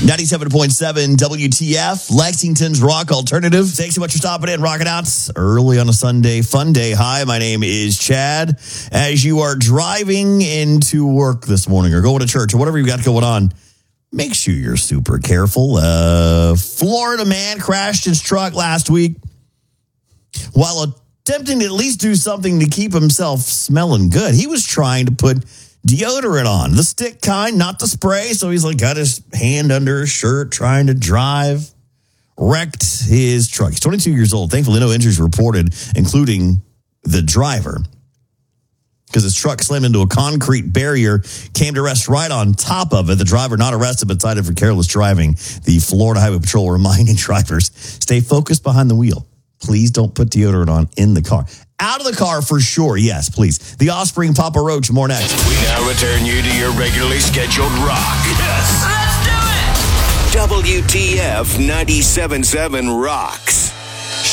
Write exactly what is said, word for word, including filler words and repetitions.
ninety-seven point seven W T F, Lexington's Rock Alternative. Thanks so much for stopping in, rocking out early on a Sunday, fun day. Hi, my name is Chad. As you are driving into work this morning or going to church or whatever you've got going on, make sure you're super careful. Uh, Florida man crashed his truck last week while attempting to at least do something to keep himself smelling good. He was trying to put deodorant on, the stick kind, not the spray. So he's like got his hand under his shirt, trying to drive, wrecked his truck. He's twenty-two years old. Thankfully, no injuries reported, including the driver, because his truck slammed into a concrete barrier, came to rest right on top of it. The driver not arrested, but cited for careless driving. The Florida Highway Patrol reminding drivers, stay focused behind the wheel. Please don't put deodorant on in the car. Out of the car for sure, yes, please. The Offspring, Papa Roach, more next. We now return you to your regularly scheduled rock. Yes, let's do it! W T F ninety-seven point seven Rock.